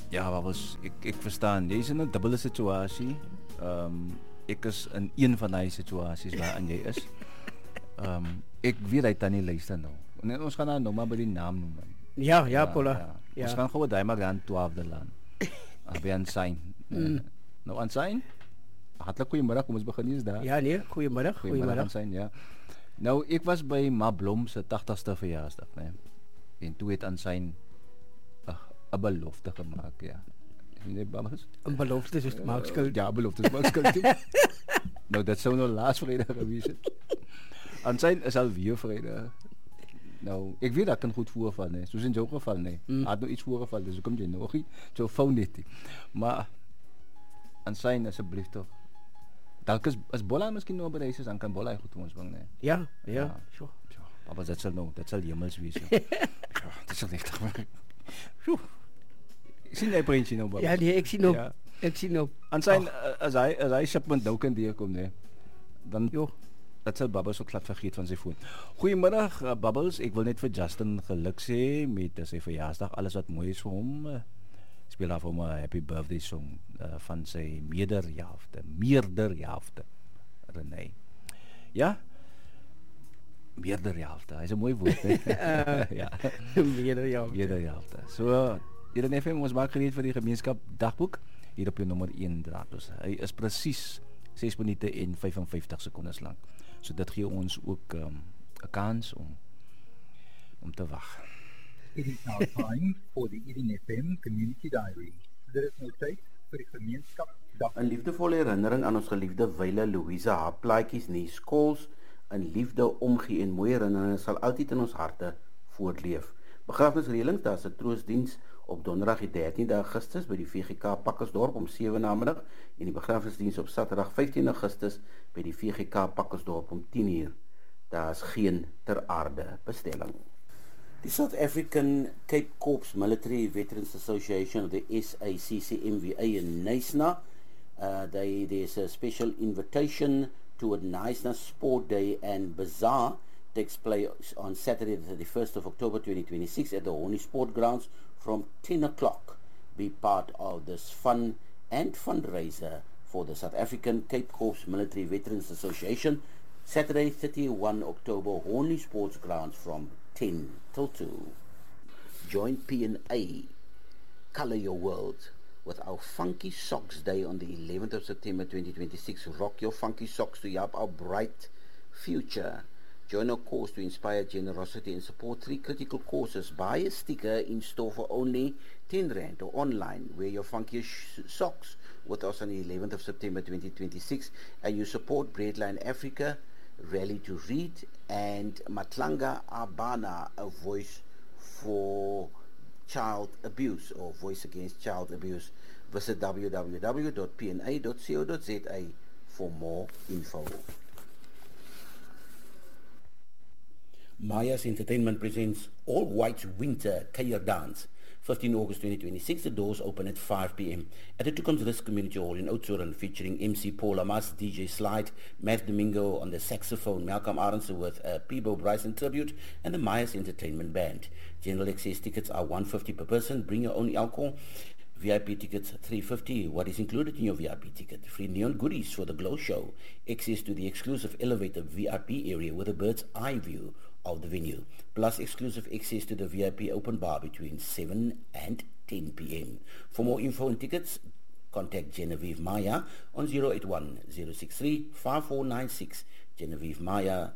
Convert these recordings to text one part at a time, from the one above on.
Ja, wat was ek verstaan. Jy is in 'n dubbele situasie. Ek is in een van daai situasies waarin jy is. Ek weet hy kan nie luister nou. Nee, ons gaan nou maar by die naam noem. Ja, Paula. Ja. Ons gaan gewoon daai maar aan 12de land. By Ansyn. Nou Ansyn? Hartlik goeiemôre, kom ons begin eers daar. Ja, nee, goeiemôre. Ansyn, ja. Nou, ek was by Ma Blom se 80ste verjaarsdag, né? En toe het Ansyn 'n belofte gemaak, ja. Nee, Babas? 'n belofte soos maak skuld. Ja, beloftes maak skuld. Nou, dit sou nou laas Vrydag gewees het. Ansyn is al weer Vrydag. Nou, ek weet dat kan goed voorval, nee. Soos in jou geval, nee. Had nou iets voorgeval, dus kom jy nog nie. So fout dit. Maar Ansyn asseblief tog. Dalk is Bolla miskien nou by die huis, dan kan Bolla goed vir ons bring, nee. Ja. Sure. Ja, Papa, dit sal hemels wees. Ja, dit sal echt maar. Sjoe. Sien jy prentjie nou, Papa? Ja, nee, ek sien op. Ansyn as hy shipment nou kan deurkom, nee. Dan dat sal Bubbles ook glad vergeet van sy foon. Goeiemiddag, Bubbles. Ek wil net vir Justin geluk sê met sy verjaarsdag. Alles wat mooi is vir hom. Speel af hom 'n happy birthday song van sy meerderhelfte. Renee. Ja? Meerderhelfte. Hy's 'n mooi woord, hè. Ja. Meerderhelfte. So, hierdie FM ons maak gereed vir die gemeenskap dagboek hier op jou nommer 1 draadloos. Hy is presies 6 minute en 55 sekondes lank. So dit gee ons ook 'n kans om te wag. It is now time for the Eden FM Community Diary. Dit is nou tyd vir die gemeenskap dag. 'n liefdevolle herinnering aan ons geliefde Wyle Louise, haar plaatjies nie skools in liefde omgee en mooi herinneringe sal altyd in ons harte voortleef. Begrafnisreëlings, daar's 'n troostdiens op donderdag die 13de Augustus by die VGK Pakkersdorp om 7 namiddag en die begrafnisdiens op Saterdag 15 Augustus by die VGK Pakkersdorp om 10:00. Daar's geen ter aarde bestelling. The South African Cape Corps Military Veterans Association, of the SACCMVA in Knysna, there's a special invitation to a Knysna Sport Day and Bazaar takes place on Saturday the 31st of October 2026 at the Horny Sport Grounds from 10 o'clock. Be part of this fun and fundraiser for the South African Cape Corps Military Veterans Association, Saturday 31 October, Horny Sports Grounds from 10 till 2. Join P&A, Color Your World, with our Funky Socks Day on the 11th of September 2026. Rock your funky socks to help our bright future. Join our cause to inspire generosity and support 3 critical causes. Buy a sticker in store for only R10 or online. Wear your funky socks with us on the 11th of September 2026 and you support Breadline Africa, Rally to Read and Matlanga Abana, a voice for child abuse or voice against child abuse. Visit www.pna.co.za for more info. Maya's Entertainment presents All White Winter Kuier Dance. 15 August 2026, the doors open at 5 p.m. at the Toekomsrus Community Hall in Oudtshoorn, featuring MC Paul Amas, DJ Slide, Matt Domingo on the saxophone, Malcolm Arendse with a Peebo Bryson tribute, and the Maya's Entertainment Band. General access tickets are $150 per person. Bring your own alcohol. VIP tickets $350. What is included in your VIP ticket? Free neon goodies for the Glow Show, access to the exclusive elevator VIP area with a bird's eye view of the venue, plus exclusive access to the VIP open bar between 7 and 10 p.m. For more info and tickets, contact Genevieve Maya on 081-063-5496. Genevieve Maya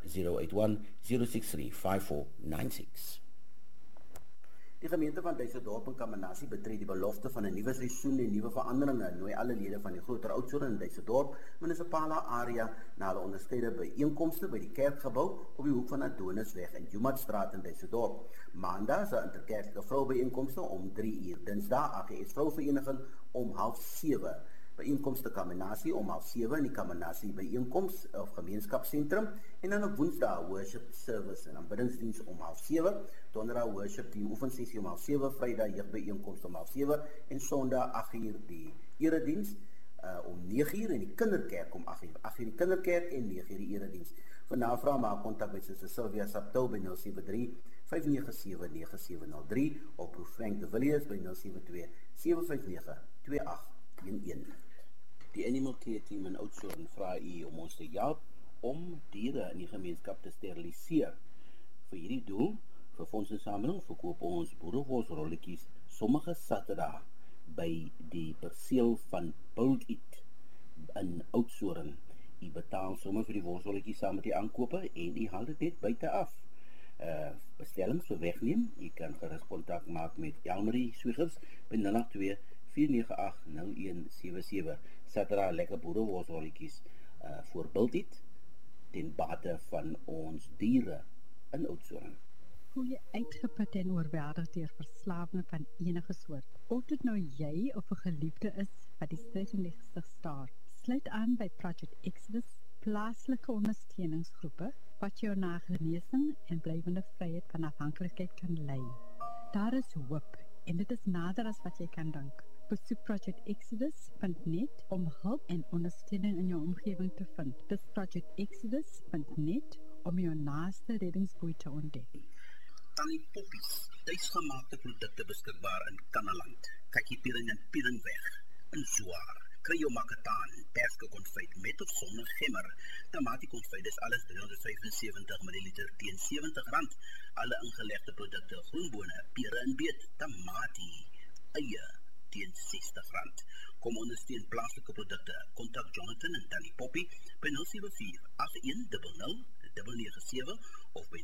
081-063-5496. Die gemeente van Duisendorp en Kamanasie betree die belofte van 'n nuwe seisoen en nuwe veranderinge en nooi alle lede van die groter Oudtshoorn en Duisendorp munisipale area na hulle onderskeide byeenkomste by die kerkgebou op die hoek van Adonisweg en Jumatstraat in Duisendorp. Maandag is 'n interkerklike vroubyeenkomste om 3:00. Dinsdag AGS Vrouvereniging om 6:30. Byeenkomste Kamanasie om 6:30 in die Kamanasie byeenkoms of gemeenskapsentrum en dan op Woensdag worship service en aanbiddingsdiens om 6:30, Donderdag worship team oefensessie om 6:30, Vrydag jeugbyeenkoms om 6:30 en Sondag 8:00 die erediens om 9:00 en die kinderkerk om 8:00. 8:00 die kinderkerk en 9:00 die erediens. Vir navraag maak kontak met Suster Sylvia Saptou by 073 5979703 of Prof Frank de Villiers by 072-759-2811. Die Animal Care Team in Oudtshoorn vra u om ons te help om diere in die gemeenskap te steriliseer. Vir hierdie doel, vir fondsinsameling, verkoop ons boerewolsrolletjies sommige Saterdag by die perseel van Build It in Oudtshoorn. U betaal sommer vir die wolsrolletjies saam met die aankope en u haal dit net buite af. Bestellings vir wegneem, u kan gerus kontak maak met Elmarie Swiggers by 082-498-0177. Saterdag lekker boerewolsrolletjies voor Build It ten bate van ons diere in Oudtshoorn. Voel jy uitgeput en oorweldig deur verslawing van enige soort? Of dit nou jy of 'n geliefde is wat die stryd in die gesig staar, sluit aan by Project Exodus, plaaslike ondersteuningsgroepe wat jou na genesing en blywende vryheid van afhanklikheid kan lei. Daar is hoop en dit is nader as wat jy kan dink. Besoek projectexodus.net om hulp en ondersteuning in jou omgewing te vind. Dis projectexodus.net om jou naaste reddingsboei te ontdek. Tannie Poppies, tuisgemaakte produkte beskikbaar in Kannaland. Kakkie-piering en pieringweg, in Zwaar. Kry jou makataan, perske-konfyt met of sonder gemmer. Tamatie-konfyt is alles 375 ml teen R70. Alle ingelegde produkte, groenbone, pere en beet, tamatie, eie teen R60. Kom ondersteun plaaslike produkte. Kontak Jonathan en Tannie Poppy by 074-8100-997 of by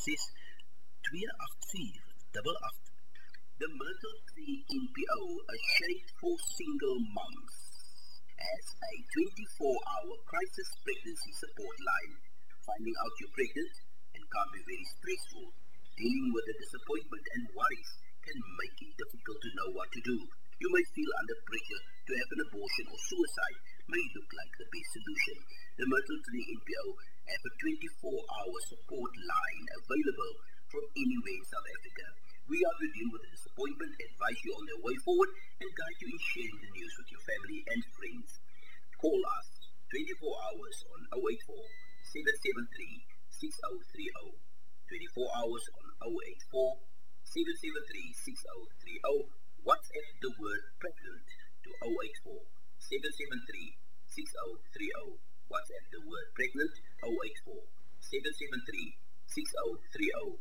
066-284-88. The Myrtle Tree NPO, a shade for single moms, has a 24-hour crisis pregnancy support line. Finding out you're pregnant and can be very stressful. Dealing with the disappointment and worries can make it difficult to know what to do. You may feel under pressure to have an abortion or suicide may look like the best solution. The Myrtle Tree NPO have a 24-hour support line available from anywhere in South Africa. We are to deal with the disappointment, advise you on the way forward, and guide you in sharing the news with your family and friends. Call us 24 hours on 084 773 6030. 24 hours on 084 773 6030. WhatsApp the word pregnant to 084 773 6030. WhatsApp the word pregnant 084 773 6030.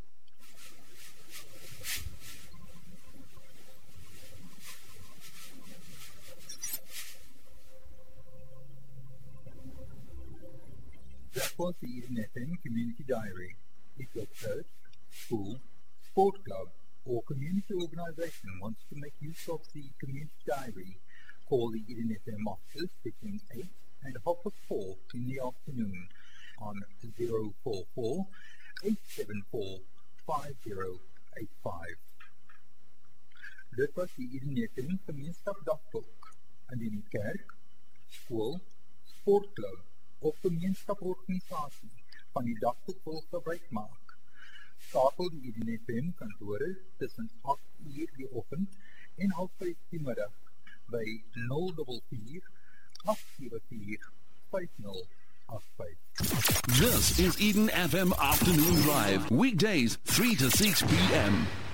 That was the Eden FM Community Diary. If your church, school, sport club, or community organization wants to make use of the Community Diary, call the Eden FM office between 8 and 4:30 in the afternoon on 044 874 5085. Dit was die Eden FM Gemeenskap Dagboek. Indien die kerk, skool, sportklub of gemeenskaporganisasie van die dagboek wil gebruik maak, skakel die Eden FM kantore tussen 8 uur die oggend en 5:30 die middag by 044 874 5085. This is Eden FM Afternoon Drive, weekdays 3 to 6 p.m.